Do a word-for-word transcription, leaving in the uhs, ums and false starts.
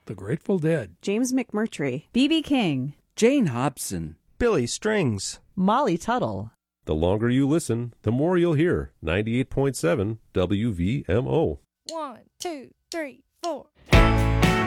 The Grateful Dead, James McMurtry, B B King, Jane Hobson, Billy Strings, Molly Tuttle. The longer you listen, the more you'll hear. ninety-eight point seven W V M O. One, two, three, four.